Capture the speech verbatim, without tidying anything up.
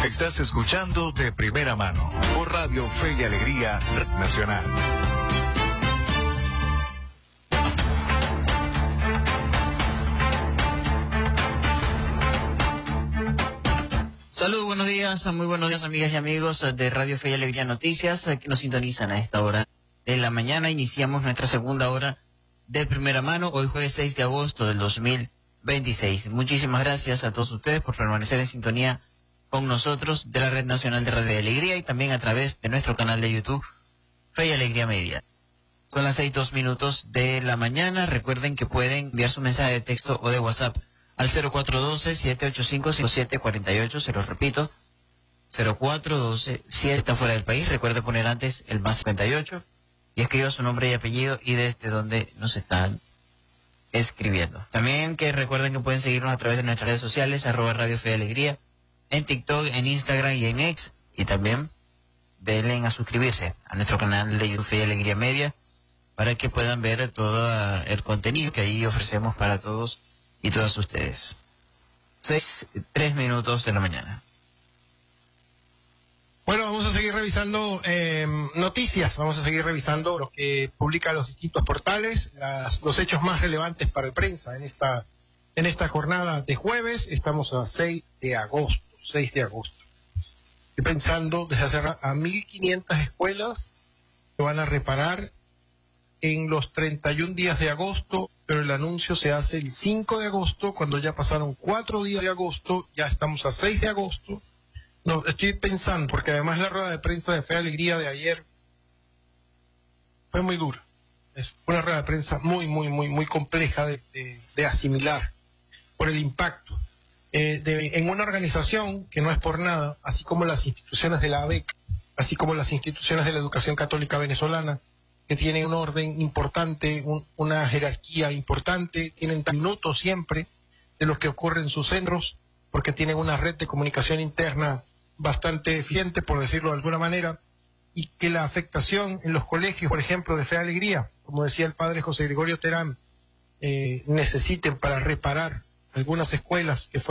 Estás escuchando de primera mano por Radio Fe y Alegría Nacional. Saludos, buenos días, muy buenos días amigas y amigos de Radio Fe y Alegría Noticias que nos sintonizan a esta hora de la mañana. Iniciamos nuestra segunda hora de primera mano, hoy jueves seis de agosto del dos mil veintiséis. Muchísimas gracias a todos ustedes por permanecer en sintonía con nosotros de la Red Nacional de Radio y Alegría y también a través de nuestro canal de YouTube Fe y Alegría Media. Son las seis, dos minutos de la mañana. Recuerden que pueden enviar su mensaje de texto o de WhatsApp al cero cuatro uno dos, siete ocho cinco, cinco siete cuatro ocho, se lo repito, cero cuatro uno dos, si está fuera del país, recuerde poner antes el más cincuenta y ocho y escriba su nombre y apellido y desde donde nos están escribiendo. También que recuerden que pueden seguirnos a través de nuestras redes sociales, arroba Radio Fe y Alegría, en TikTok, en Instagram y en X, y también denle a suscribirse a nuestro canal de YouTube Fe y Alegría Media para que puedan ver todo el contenido que ahí ofrecemos para todos y todas ustedes. Seis, tres minutos de la mañana. Bueno, vamos a seguir revisando eh, noticias, vamos a seguir revisando lo que publican los distintos portales, las, los hechos más relevantes para la prensa en esta, en esta jornada de jueves. Estamos a seis de agosto, seis de agosto. Estoy pensando desde hace a mil quinientas escuelas que van a reparar en los treinta y un días de agosto, pero el anuncio se hace el cinco de agosto, cuando ya pasaron cuatro días de agosto, ya estamos a seis de agosto. No, estoy pensando, porque además la rueda de prensa de Fe y Alegría de ayer fue muy dura. Es una rueda de prensa muy, muy, muy, muy compleja de, de, de asimilar por el impacto. Eh, de, en una organización que no es por nada, así como las instituciones de la A B E C, así como las instituciones de la educación católica venezolana, que tienen un orden importante, un, una jerarquía importante, tienen minutos siempre de lo que ocurre en sus centros, porque tienen una red de comunicación interna bastante eficiente, por decirlo de alguna manera, y que la afectación en los colegios, por ejemplo, de Fe y Alegría, como decía el padre José Gregorio Terán, eh, necesiten para reparar algunas escuelas que fueron